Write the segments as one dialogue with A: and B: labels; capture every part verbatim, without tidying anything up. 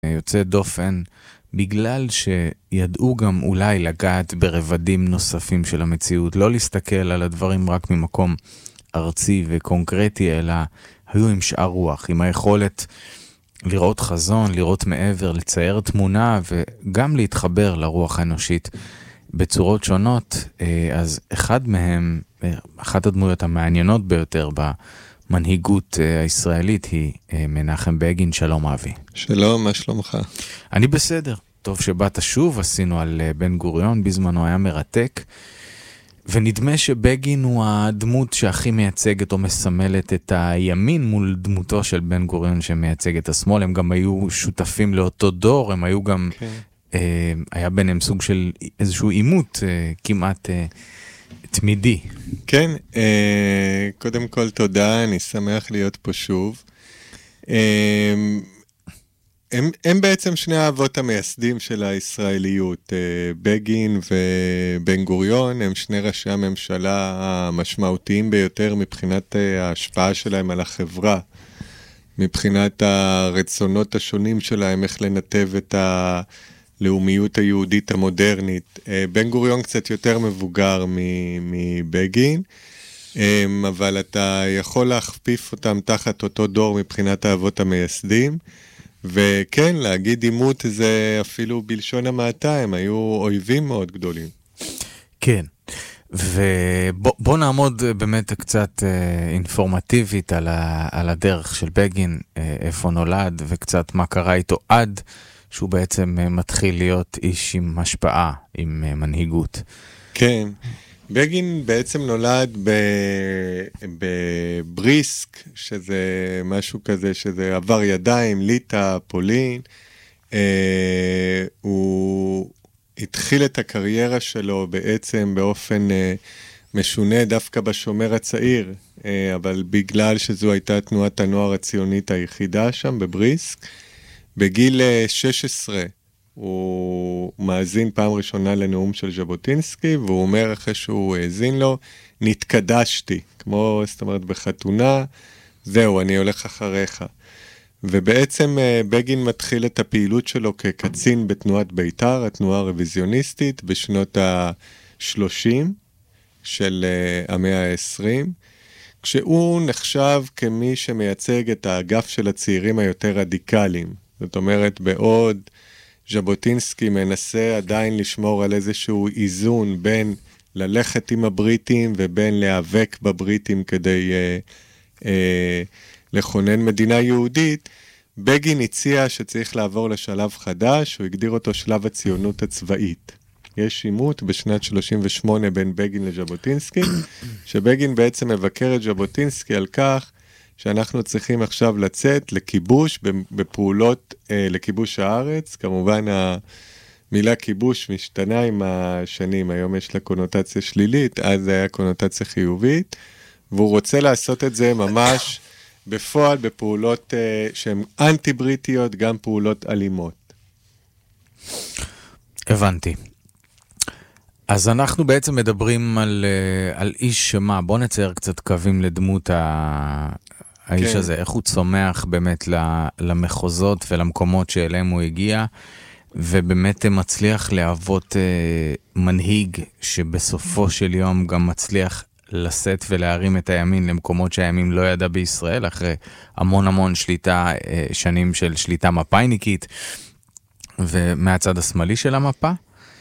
A: יוצא דופן, בגלל שידעו גם אולי לגעת ברבדים נוספים של המציאות, לא להסתכל על הדברים רק ממקום ארצי וקונקרטי, אלא היו עם שאר רוח, עם היכולת לראות חזון, לראות מעבר, לצייר תמונה וגם להתחבר לרוח האנושית בצורות שונות. אז אחד מהם, אחת הדמויות המעניינות ביותר במנהיגות הישראלית היא מנחם בגין. שלום אבי.
B: שלום, מה שלומך?
A: אני בסדר. טוב שבאת שוב, עשינו על בן גוריון, בזמנו היה מרתק, ונדמה שבגין הוא הדמות שהכי מייצגת או מסמלת את הימין מול דמותו של בן גוריון שמייצג את השמאל. הם גם היו שותפים לאותו דור, הם היו גם, okay. אה, היה ביניהם סוג של איזשהו עימות אה, כמעט אה, תמידי.
B: כן, אה, קודם כל תודה, אני שמח להיות פה שוב. אה, הם, הם בעצם שני האבות המייסדים של הישראליות, בגין ובן גוריון, הם שני ראשי הממשלה המשמעותיים ביותר מבחינת ההשפעה שלהם על החברה, מבחינת הרצונות השונים שלהם, איך לנתב את הלאומיות היהודית המודרנית. בן גוריון קצת יותר מבוגר מבגין, אבל אתה יכול להכפיף אותם תחת אותו דור מבחינת האבות המייסדים, וכן, להגיד עימות זה אפילו בלשון המעטה, הם היו אויבים מאוד גדולים.
A: כן, ובוא נעמוד באמת קצת אינפורמטיבית על, ה, על הדרך של בגין, איפה נולד וקצת מה קרה איתו עד שהוא בעצם מתחיל להיות איש עם השפעה, עם מנהיגות.
B: כן, בגין בעצם נולד בבריסק, שזה משהו כזה, שזה עבר ידיים, ליטא, פולין. אה, הוא התחיל את הקריירה שלו בעצם באופן אה, משונה דווקא בשומר הצעיר, אה, אבל בגלל שזו הייתה תנועת הנוער הציונית היחידה שם בבריסק, בגיל אה, שש עשרה, הוא מאזין פעם ראשונה לנאום של ז'בוטינסקי, והוא אומר אחרי שהוא האזין לו, נתקדשתי, כמו, זאת אומרת, בחתונה, זהו, אני הולך אחריך. ובעצם בגין מתחיל את הפעילות שלו כקצין בתנועת בית"ר, התנועה הרוויזיוניסטית, בשנות ה-שלושים של המאה ה-עשרים, כשהוא נחשב כמי שמייצג את האגף של הצעירים היותר רדיקליים. זאת אומרת, בעוד ז'בוטינסקי מנסה עדיין לשמור על איזשהו איזון בין ללכת עם הבריטים ובין להיאבק בבריטים כדי אה, אה, לכונן מדינה יהודית, בגין הציע שצריך לעבור לשלב חדש, הוא הגדיר אותו שלב הציונות הצבאית. יש עימות בשנת שלושים ושמונה בין בגין לז'בוטינסקי, שבגין בעצם מבקר את ז'בוטינסקי על כך שאנחנו צריכים עכשיו לצאת לכיבוש, בפעולות אה, לכיבוש הארץ. כמובן המילה כיבוש משתנה עם השנים, היום יש לה קונוטציה שלילית, אז זה היה קונוטציה חיובית, והוא רוצה לעשות את זה ממש בפועל, בפעולות אה, שהן אנטי-בריטיות, גם פעולות אלימות.
A: הבנתי. אז אנחנו בעצם מדברים על, על איש שמה, בוא נצייר קצת קווים לדמות ה... האיש הזה, איך הוא צומח באמת למחוזות ולמקומות שאליהם הוא הגיע, ובאמת מצליח להוות מנהיג שבסופו של יום גם מצליח לשאת ולהרים את הימין למקומות שהימין לא ידע בישראל, אחרי המון המון שליטה, שנים של שליטה מפאיניקית, ומהצד השמאלי של המפה.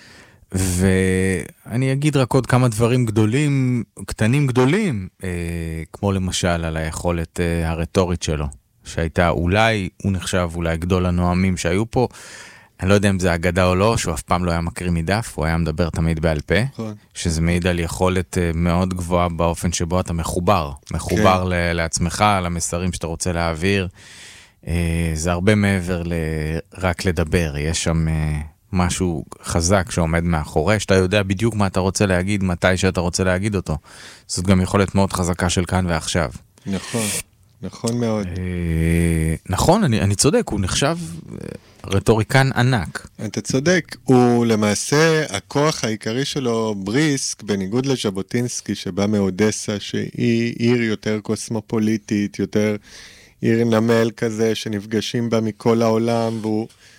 A: ואני אגיד רק עוד כמה דברים גדולים, קטנים גדולים, אה, כמו למשל על היכולת אה, הרטורית שלו, שהייתה אולי, הוא נחשב אולי גדול הנואמים שהיו פה, אני לא יודע אם זה אגדה או לא, שהוא אף פעם לא היה מקריא מדף, הוא היה מדבר תמיד בעל פה, שזה מעיד על יכולת אה, מאוד גבוהה באופן שבו אתה מחובר, מחובר okay. ל- לעצמך, למסרים שאתה רוצה להעביר, אה, זה הרבה מעבר ל- רק לדבר, יש שם... אה, משהו חזק שעומד מאחורי, שאתה יודע בדיוק מה אתה רוצה להגיד, מתי שאתה רוצה להגיד אותו. זאת גם יכולת מאוד חזקה של כאן ועכשיו.
B: נכון, נכון מאוד.
A: נכון, אני, אני צודק, הוא נחשב רטוריקן ענק.
B: אתה צודק, הוא למעשה, הכוח העיקרי שלו, בריסק, בניגוד לז'בוטינסקי, שבא מאודסה, שהיא עיר יותר קוסמופוליטית, יותר עיר נמל כזה שנפגשים בה מכל העולם, והוא